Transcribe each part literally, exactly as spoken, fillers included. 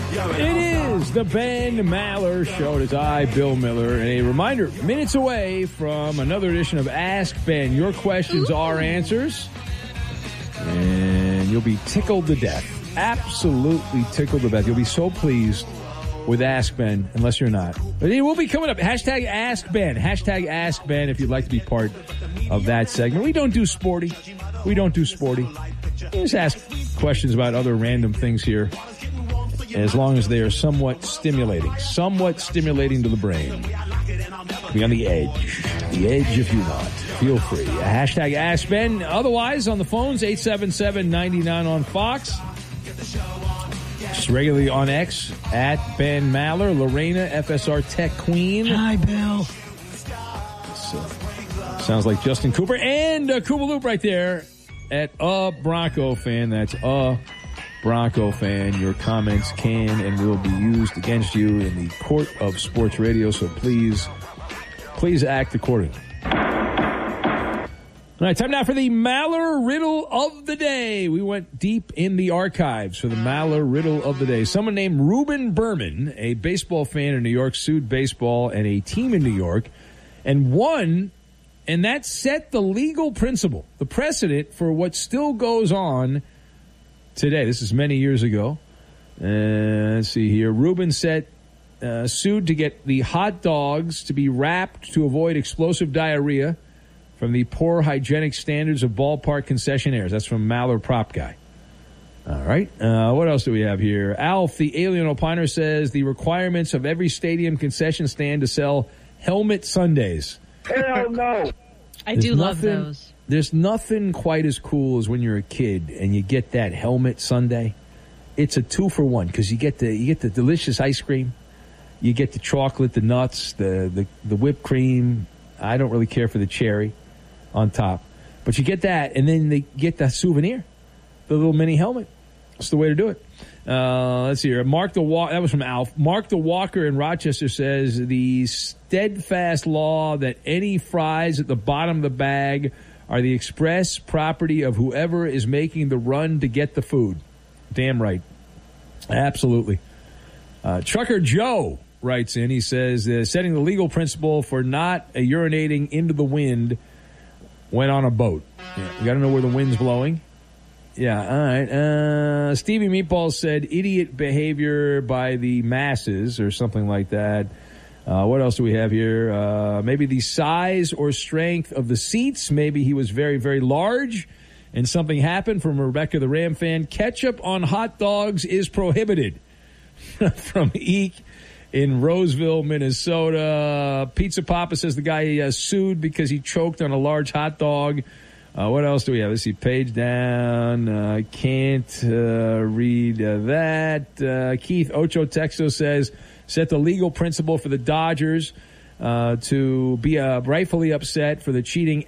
It is the Ben Maller Show. It is I, Bill Miller. And a reminder, minutes away from another edition of Ask Ben. Your questions, our answers. And you'll be tickled to death. Absolutely tickled to death. You'll be so pleased with Ask Ben, unless you're not. But it will be coming up. Hashtag Ask Ben. Hashtag Ask Ben if you'd like to be part of that segment. We don't do sporty. We don't do sporty. We just ask questions about other random things here, as long as they are somewhat stimulating. Somewhat stimulating to the brain. Be on the edge. The edge if you want. Feel free. Hashtag Ask Ben. Otherwise, on the phones, eight seven seven, nine nine on Fox. Just regularly on X, at Ben Maller. Lorena, F S R Tech Queen. Hi, Bill. So, sounds like Justin Cooper. And uh, Koopa Loop right there at a Bronco fan. That's a Bronco fan. Your comments can and will be used against you in the court of sports radio, so please, please act accordingly. All right, time now for the Maller Riddle of the Day. We went deep in the archives for the Maller Riddle of the Day. Someone named Reuben Berman, a baseball fan in New York, sued baseball and a team in New York and won, and that set the legal principle, the precedent for what still goes on today. This is many years ago. Uh, let's see here. Reuben set, uh, sued to get the hot dogs to be wrapped to avoid explosive diarrhea from the poor hygienic standards of ballpark concessionaires. That's from Maller Prop Guy. All right. Uh, what else do we have here? Alf, the alien opiner, says the requirements of every stadium concession stand to sell helmet sundaes. Hell no. I There's do love nothing, those. There's nothing quite as cool as when you're a kid and you get that helmet sundae. It's a two for one because you get the you get the delicious ice cream, you get the chocolate, the nuts, the the, the whipped cream. I don't really care for the cherry on top, but you get that, and then they get the souvenir, the little mini helmet. That's the way to do it. Uh, let's see here. Mark the Walk. That was from Alf. Mark the Walker in Rochester says the steadfast law that any fries at the bottom of the bag are the express property of whoever is making the run to get the food. Damn right. Absolutely. Uh, Trucker Joe writes in. He says uh, setting the legal principle for not uh, urinating into the wind when on a boat. Yeah, you got to know where the wind's blowing. Yeah, all right. Uh, Stevie Meatballs said idiot behavior by the masses or something like that. Uh, what else do we have here? Uh, maybe the size or strength of the seats. Maybe he was very, very large and something happened. From Rebecca the Ram fan. Ketchup on hot dogs is prohibited. From Eek in Roseville, Minnesota. Pizza Papa says the guy uh, sued because he choked on a large hot dog. Uh, what else do we have? Let's see. Page down. I uh, can't uh, read uh, that. Uh, Keith Ocho Texto says, set the legal principle for the Dodgers uh, to be uh, rightfully upset for the cheating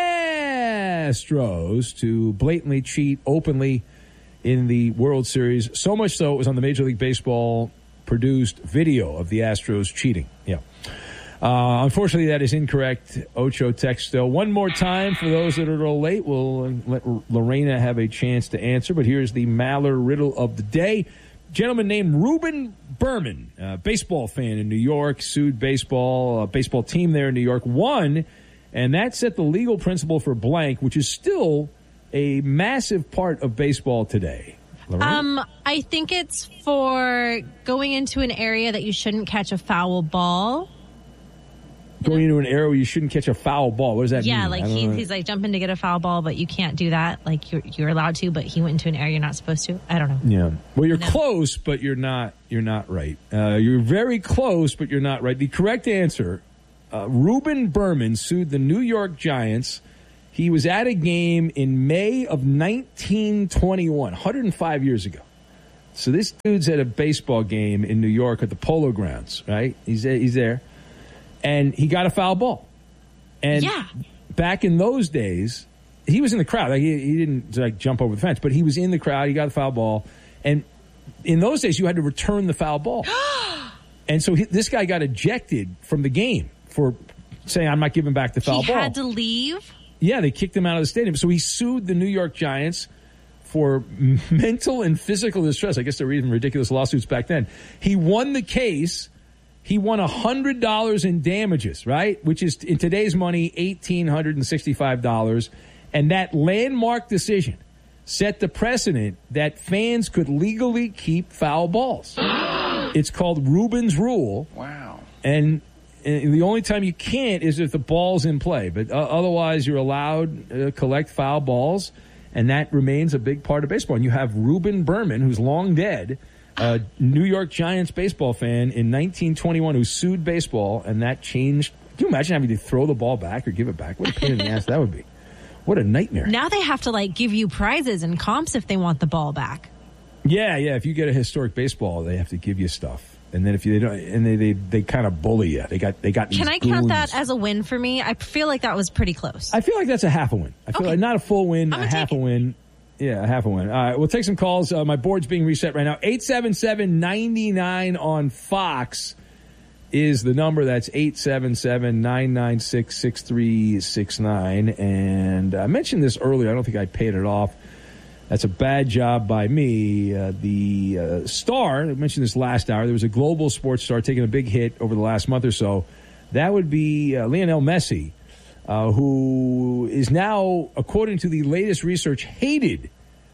Astros to blatantly cheat openly in the World Series. So much so it was on the Major League Baseball produced video of the Astros cheating. Yeah. Uh, unfortunately, that is incorrect. Ocho Texto. One more time for those that are a little late. We'll let Lorena have a chance to answer. But here's the Maller Riddle of the Day. Gentleman named Reuben Berman, a baseball fan in New York, sued baseball, a baseball team there in New York, won, and that set the legal principle for blank, which is still a massive part of baseball today. Lorena? Um, I think it's for going into an area that you shouldn't catch a foul ball. Going into an area where you shouldn't catch a foul ball. What does that yeah, mean? like he, he's like jumping to get a foul ball, but you can't do that. Like you're you're allowed to, but he went into an area you're not supposed to. I don't know. Yeah. Well, you're no. close, but you're not. You're not right. Uh, you're very close, but you're not right. The correct answer: uh, Reuben Berman sued the New York Giants. He was at a game in May of nineteen twenty-one, one hundred five years ago. So this dude's at a baseball game in New York at the Polo Grounds. Right? He's he's there. And he got a foul ball. And yeah. back in those days, he was in the crowd. Like he, he didn't like jump over the fence, but he was in the crowd. He got the foul ball. And in those days, you had to return the foul ball. And so he, this guy got ejected from the game for saying, I'm not giving back the foul he ball. He had to leave? Yeah, they kicked him out of the stadium. So he sued the New York Giants for mental and physical distress. I guess there were even ridiculous lawsuits back then. He won the case. He won one hundred dollars in damages, right? Which is, in today's money, one thousand eight hundred sixty-five dollars. And that landmark decision set the precedent that fans could legally keep foul balls. It's called Rubin's Rule. Wow. And, and the only time you can't is if the ball's in play. But uh, otherwise, you're allowed to uh, collect foul balls, and that remains a big part of baseball. And you have Reuben Berman, who's long dead, a New York Giants baseball fan in nineteen twenty-one who sued baseball, and that changed. Can you imagine having to throw the ball back or give it back? What a pain in the ass that would be. What a nightmare. Now they have to, like, give you prizes and comps if they want the ball back. Yeah, yeah. If you get a historic baseball, they have to give you stuff. And then if you they don't, and they they, they kind of bully you. They got they got. These Can I goons. count that as a win for me? I feel like that was pretty close. I feel like that's a half a win. I feel Okay. like not a full win, I'm a gonna half a take it. win. Yeah, a half a win. All right, we'll take some calls. Uh, my board's being reset right now. eight seven seven, nine nine on Fox is the number. That's eight seven seven, nine nine six, six three six nine. And I mentioned this earlier. I don't think I paid it off. That's a bad job by me. Uh, the uh, star, I mentioned this last hour, there was a global sports star taking a big hit over the last month or so. That would be uh, Lionel Messi, uh, who is now, according to the latest research, hated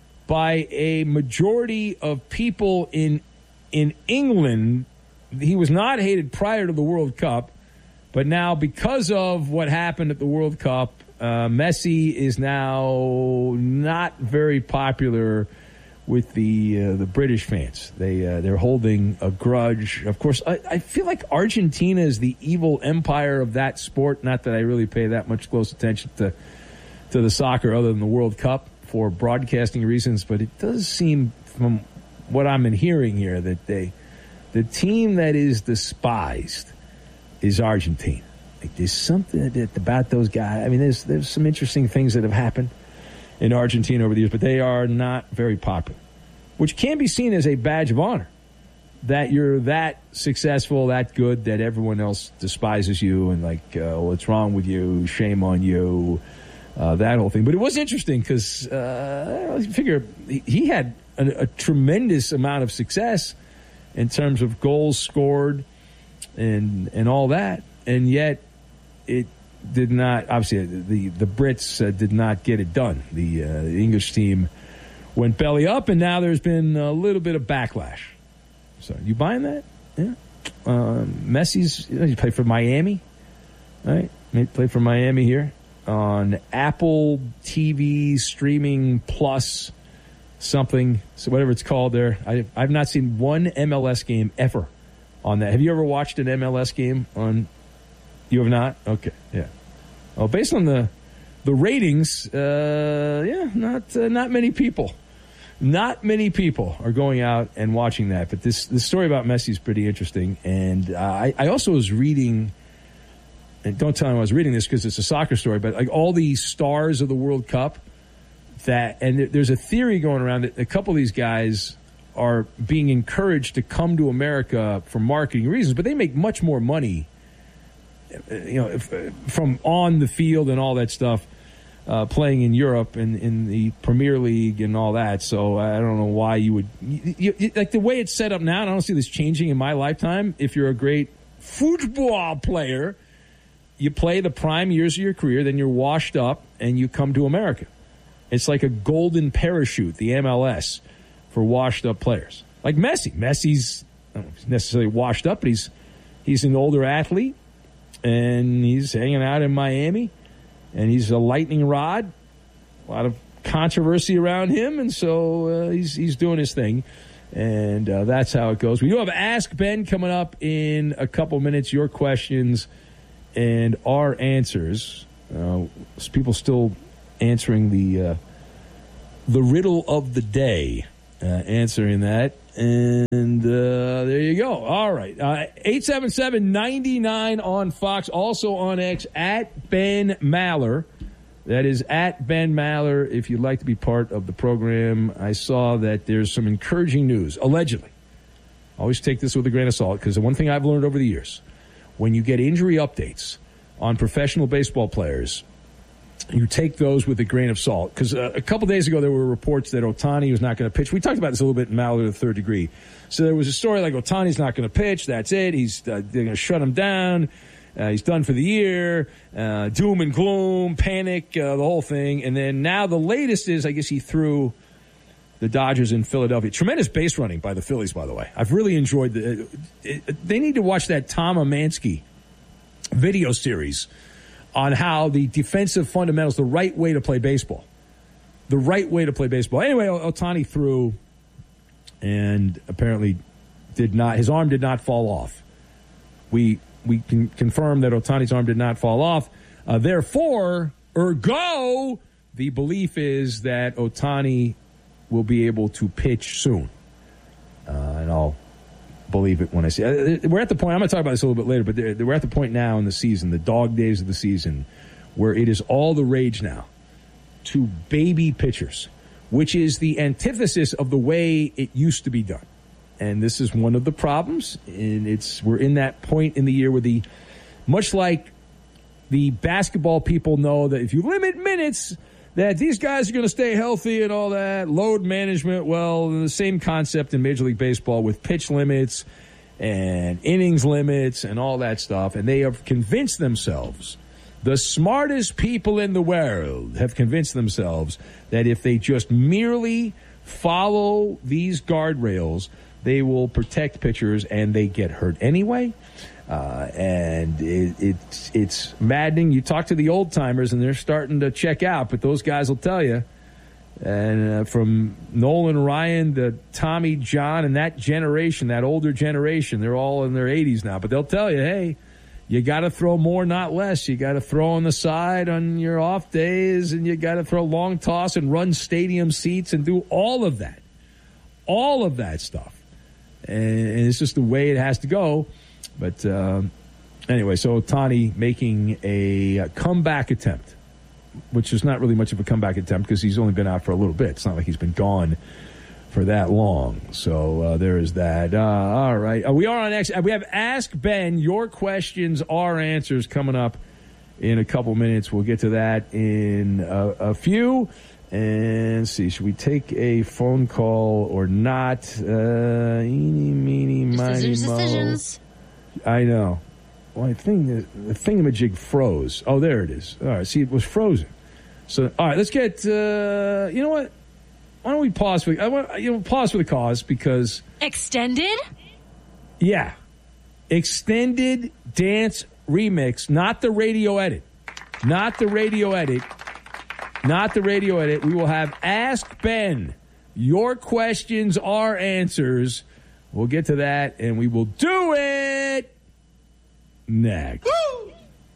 by a majority of people in in England. He was not hated prior to the World Cup, but now because of what happened at the World Cup, Uh, Messi is now not very popular with the uh, the British fans. They uh, they're holding a grudge. Of course, I, I feel like Argentina is the evil empire of that sport. Not that I really pay that much close attention to to the soccer, other than the World Cup for broadcasting reasons. But it does seem, from what I'm hearing here, that they the team that is despised is Argentina. Like, there's something that, about those guys. I mean, there's there's some interesting things that have happened in Argentina over the years, but they are not very popular, which can be seen as a badge of honor, that you're that successful, that good, that everyone else despises you and, like, uh, what's wrong with you, shame on you, uh, that whole thing. But it was interesting because uh, I figure he, he had a, a tremendous amount of success in terms of goals scored and and all that, and yet it did not, obviously, the, the Brits uh, did not get it done. The, uh, the English team went belly up, and now there's been a little bit of backlash. So, you buying that? Yeah. Um, Messi's, you know, he played for Miami, right? He played for Miami here on Apple T V streaming plus something, so whatever it's called there. I, I've not seen one M L S game ever on that. Have you ever watched an M L S game on? You have not? Okay, yeah. Well, based on the the ratings, uh, yeah, not uh, not many people, not many people are going out and watching that. But this this story about Messi is pretty interesting, and uh, I, I also was reading, and don't tell me I was reading this because it's a soccer story, but like all the stars of the World Cup, that and there, there's a theory going around that a couple of these guys are being encouraged to come to America for marketing reasons, but they make much more money, you know, if, from on the field and all that stuff, uh, playing in Europe and in the Premier League and all that. So I don't know why you would, you, you, like the way it's set up now, and I don't see this changing in my lifetime. If you're a great football player, you play the prime years of your career, then you're washed up and you come to America. It's like a golden parachute, the M L S, for washed up players. Like Messi. Messi's, I don't know if he's necessarily washed up, but he's he's an older athlete. And he's hanging out in Miami, and he's a lightning rod. A lot of controversy around him, and so uh, he's he's doing his thing, and uh, that's how it goes. We do have Ask Ben coming up in a couple minutes. Your questions and our answers. Uh, people still answering the uh, the riddle of the day, uh, answering that. And uh, there you go. All right. Uh, eight seven seven, nine nine on Fox. Also on X, at Ben Maller. That is at Ben Maller if you'd like to be part of the program. I saw that there's some encouraging news, allegedly. Always take this with a grain of salt, because the one thing I've learned over the years, when you get injury updates on professional baseball players, you take those with a grain of salt. Because uh, a couple days ago, there were reports that Ohtani was not going to pitch. We talked about this a little bit in Mallard of the Third Degree. So there was a story like Ohtani's not going to pitch. That's it. He's uh, they're going to shut him down. Uh, he's done for the year. Uh, doom and gloom, panic, uh, the whole thing. And then now the latest is, I guess he threw the Dodgers in Philadelphia. Tremendous base running by the Phillies, by the way. I've really enjoyed the. It, it, they need to watch that Tom Amansky video series on how the defensive fundamentals, the right way to play baseball. The right way to play baseball. Anyway, Ohtani threw and apparently did not, his arm did not fall off. We we can confirm that Ohtani's arm did not fall off. Uh, therefore, ergo, the belief is that Ohtani will be able to pitch soon. Uh, and I'll believe it when I see it. We're at the point, I'm going to talk about this a little bit later, but we're at the point now in the season, the dog days of the season, where it is all the rage now to baby pitchers, which is the antithesis of the way it used to be done. And this is one of the problems. And it's we're in that point in the year where the, much like the basketball people know that if you limit minutes, that these guys are going to stay healthy and all that, load management, well, the same concept in Major League Baseball with pitch limits and innings limits and all that stuff. And they have convinced themselves, the smartest people in the world have convinced themselves that if they just merely follow these guardrails, they will protect pitchers and they get hurt anyway. Uh, and it, it's it's maddening. You talk to the old timers, and they're starting to check out. But those guys will tell you. And uh, from Nolan Ryan to Tommy John and that generation, that older generation, they're all in their eighties now. But they'll tell you, hey, you got to throw more, not less. You got to throw on the side on your off days, and you got to throw long toss and run stadium seats and do all of that, all of that stuff. And, and it's just the way it has to go. But um, anyway, so Ohtani making a uh, comeback attempt, which is not really much of a comeback attempt because he's only been out for a little bit. It's not like he's been gone for that long. So uh, there is that. Uh, all right. Uh, we are on X. Uh, we have Ask Ben. Your questions, our answers coming up in a couple minutes. We'll get to that in a, a few. And see, should we take a phone call or not? Uh, eeny, meeny, miny, mo. Decisions. I know. Well, I think the, the thingamajig froze. Oh, there it is. All right. See, it was frozen. So, all right, let's get, uh, you know what? Why don't we pause for, I want, you know, pause for the cause because. Extended? Yeah. Extended dance remix, not the radio edit. Not the radio edit. Not the radio edit. We will have Ask Ben. Your questions, our answers. We'll get to that, and we will do it next. Woo!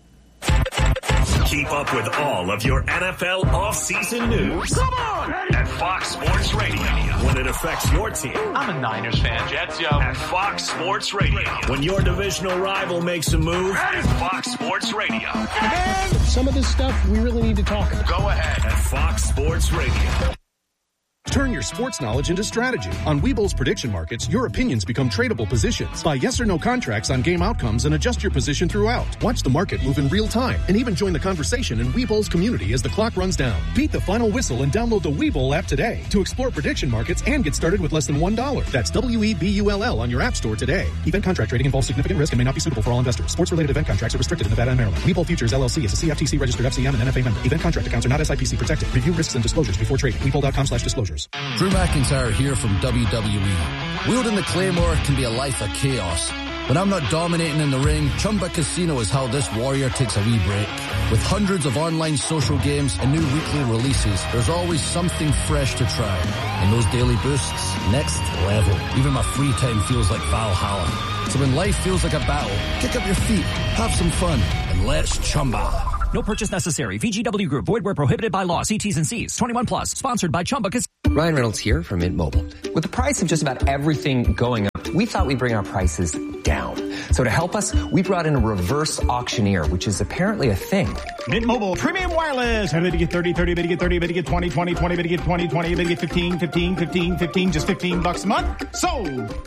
Keep up with all of your N F L offseason news. Come on! At Fox Sports Radio. When it affects your team. I'm a Niners fan, Jets, yo. At Fox Sports Radio. When your divisional rival makes a move. At Fox Sports Radio. And some of this stuff we really need to talk about. Go ahead. At Fox Sports Radio. Turn your sports knowledge into strategy. On Webull's prediction markets, your opinions become tradable positions. Buy yes or no contracts on game outcomes and adjust your position throughout. Watch the market move in real time and even join the conversation in Webull's community as the clock runs down. Beat the final whistle and download the Webull app today to explore prediction markets and get started with less than one dollar. That's W E B U L L on your app store today. Event contract trading involves significant risk and may not be suitable for all investors. Sports-related event contracts are restricted in Nevada and Maryland. Webull Futures L L C is a C F T C-registered F C M and N F A member. Event contract accounts are not S I P C protected. Review risks and disclosures before trading. Webull.com slash disclosures. Drew McIntyre here from W W E. Wielding the Claymore can be a life of chaos. When I'm not dominating in the ring, Chumba Casino is how this warrior takes a wee break. With hundreds of online social games and new weekly releases, there's always something fresh to try. And those daily boosts, next level. Even my free time feels like Valhalla. So when life feels like a battle, kick up your feet, have some fun, and let's Chumba. No purchase necessary. V G W Group. Void where prohibited by law. See T's and C's. twenty-one plus. Sponsored by Chumba Casino. Ryan Reynolds here from Mint Mobile. With the price of just about everything going up, we thought we'd bring our prices down. So to help us, we brought in a reverse auctioneer, which is apparently a thing. Mint Mobile Premium Wireless. How did you get thirty, thirty, bid you get thirty, bid you get twenty, twenty, twenty, bid you get twenty, twenty, bid you get fifteen, fifteen, fifteen, fifteen, just fifteen bucks a month? Sold!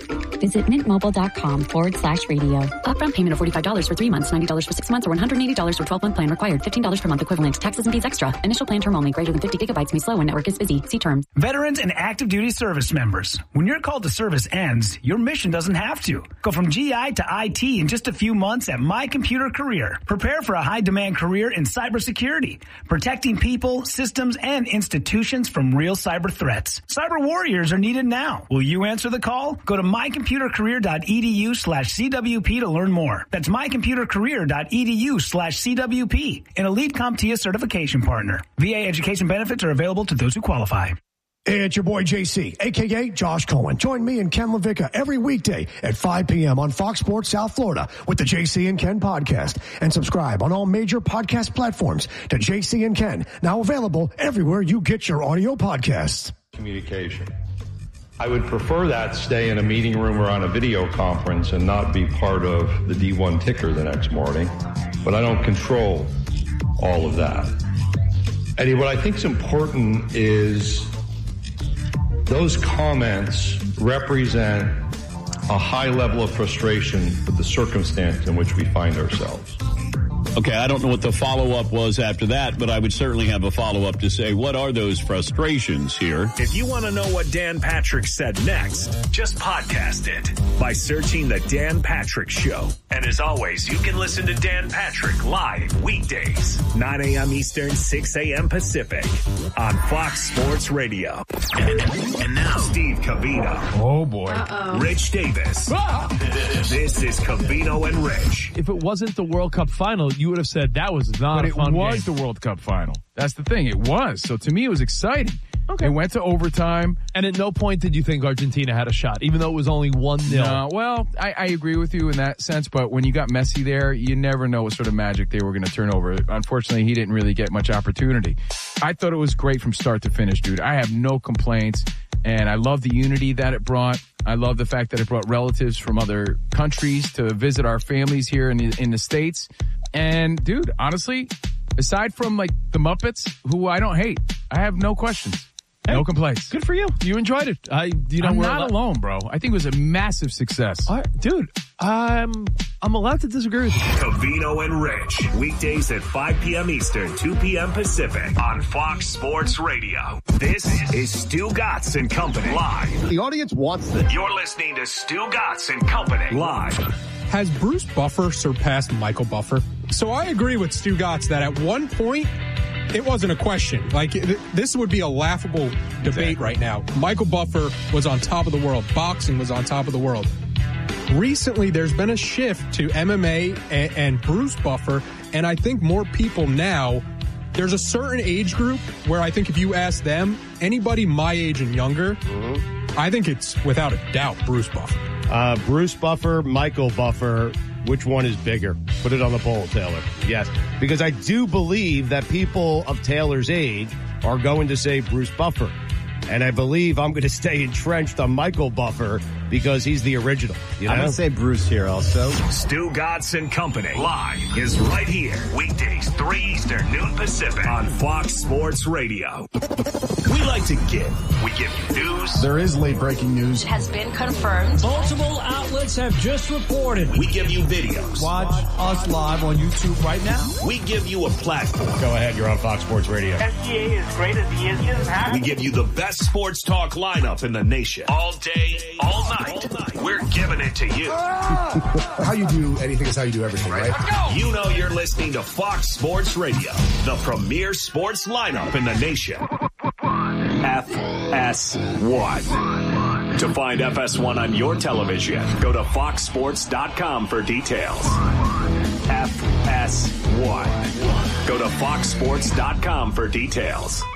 Visit mintmobile.com forward slash radio. Upfront payment of forty-five dollars for three months, ninety dollars for six months, or one hundred eighty dollars for twelve-month plan required. fifteen dollars per month equivalent. Taxes and fees extra. Initial plan term only. Greater than fifty gigabytes may slow when network is busy. See terms. Veterans and active duty service members. When your call to service ends, your mission doesn't have to. Go from G I to I T in just a few months at My Computer Career. Prepare for a high-demand career in cybersecurity, protecting people, systems, and institutions from real cyber threats. Cyber warriors are needed now. Will you answer the call? Go to mycomputercareer.edu slash CWP to learn more. That's mycomputercareer.edu slash CWP, an Elite CompTIA certification partner. V A education benefits are available to those who qualify. It's your boy J C, a k a. Josh Cohen. Join me and Ken LaVicka every weekday at five p.m. on Fox Sports South Florida with the J C and Ken podcast. And subscribe on all major podcast platforms to J C and Ken, now available everywhere you get your audio podcasts. Communication. I would prefer that stay in a meeting room or on a video conference and not be part of the D one ticker the next morning. But I don't control all of that. Eddie, what I think is important is those comments represent a high level of frustration with the circumstance in which we find ourselves. Okay, I don't know what the follow-up was after that, but I would certainly have a follow-up to say, what are those frustrations here? If you want to know what Dan Patrick said next, just podcast it by searching The Dan Patrick Show. And as always, you can listen to Dan Patrick live weekdays, nine a.m. Eastern, six a.m. Pacific on Fox Sports Radio. And, and now, Steve Covino. Oh, boy. Uh-oh. Rich Davis. Ah! This is Covino and Rich. If it wasn't the World Cup final, you would have said that was not but a fun it was game. The World Cup final. That's the thing. It was. So to me, it was exciting. Okay. It went to overtime. And at no point did you think Argentina had a shot, even though it was only one nil. No, well, I, I agree with you in that sense, but when you got Messi there, you never know what sort of magic they were going to turn over. Unfortunately, he didn't really get much opportunity. I thought it was great from start to finish, dude. I have no complaints, and I love the unity that it brought. I love the fact that it brought relatives from other countries to visit our families here in the, in the States. And, dude, honestly, aside from, like, the Muppets, who I don't hate, I have no questions. Hey, no complaints. Good for you. You enjoyed it. I, you know, I'm we're not allowed- alone, bro. I think it was a massive success. All right, dude, I'm I'm allowed to disagree with you. Covino and Rich, weekdays at five p.m. Eastern, two p.m. Pacific on Fox Sports Radio. This is Stu Gatz and Company live. The audience wants this. You're listening to Stu Gatz and Company live. Has Bruce Buffer surpassed Michael Buffer? So I agree with Stu Gatz that at one point, it wasn't a question. Like, th- this would be a laughable debate exactly. right now. Michael Buffer was on top of the world. Boxing was on top of the world. Recently, there's been a shift to M M A and, and Bruce Buffer, and I think more people now, there's a certain age group where I think if you ask them, anybody my age and younger, mm-hmm. I think it's without a doubt Bruce Buffer. Uh, Bruce Buffer, Michael Buffer, which one is bigger? Put it on the poll, Taylor. Yes, because I do believe that people of Taylor's age are going to say Bruce Buffer. And I believe I'm going to stay entrenched on Michael Buffer because he's the original. You know? I'm going to say Bruce here also. Stu Gatz and Company live is right here. Weekdays, three Eastern, noon Pacific on Fox Sports Radio. We like to give. We give you news. There is late breaking news. Has been confirmed. Multiple outlets have just reported. We give you videos. Watch us live on YouTube right now. We give you a platform. Go ahead, you're on Fox Sports Radio. S G A is great as he is. He doesn't have We give you the best sports talk lineup in the nation. All day, all night. All night. We're giving it to you. How you do anything is how you do everything, right? You know you're listening to Fox Sports Radio, the premier sports lineup in the nation. F S one. To find F S one on your television, go to fox sports dot com for details. F S one. Go to fox sports dot com for details.